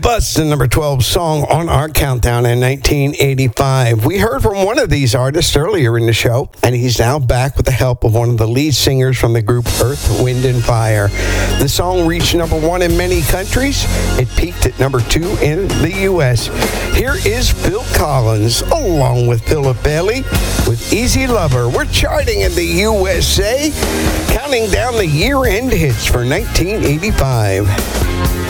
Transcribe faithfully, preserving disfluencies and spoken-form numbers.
Bus, the number twelve song on our countdown in nineteen eighty-five. We heard from one of these artists earlier in the show, and he's now back with the help of one of the lead singers from the group Earth, Wind and Fire. The song reached number one in many countries. It peaked at number two in the U S. Here is Phil Collins, along with Philip Bailey, with Easy Lover. We're charting in the U S A, counting down the year-end hits for nineteen eighty-five.